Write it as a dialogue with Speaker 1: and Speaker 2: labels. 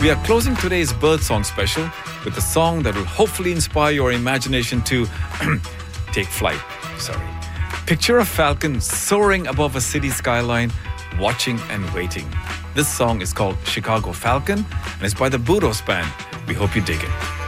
Speaker 1: We are closing today's Birdsong special with a song that will hopefully inspire your imagination to take flight. Picture a falcon soaring above a city skyline, watching and waiting. This song is called Chicago Falcon and it's by the Budos Band. We hope you dig it.